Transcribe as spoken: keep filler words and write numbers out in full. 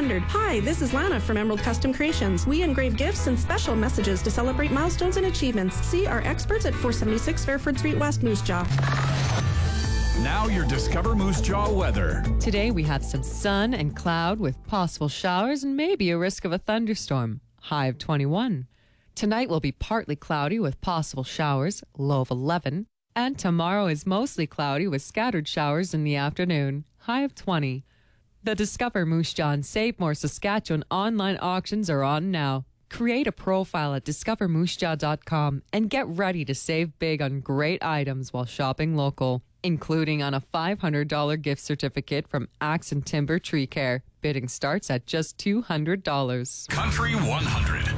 hundred. Hi, this is Lana from Emerald Custom Creations. We engrave gifts and special messages to celebrate milestones and achievements. See our experts at four seventy-six Fairford Street West, Moose Jaw. Now your Discover Moose Jaw weather. Today we have some sun and cloud with possible showers and maybe a risk of a thunderstorm. High of twenty-one. Tonight will be partly cloudy with possible showers, low of eleven. And tomorrow is mostly cloudy with scattered showers in the afternoon, high of twenty. The Discover Moose Jaw and Save More Saskatchewan online auctions are on now. Create a profile at discover moose jaw dot com and get ready to save big on great items while shopping local, including on a five hundred dollars gift certificate from Axe and Timber Tree Care. Bidding starts at just two hundred dollars. Country one hundred.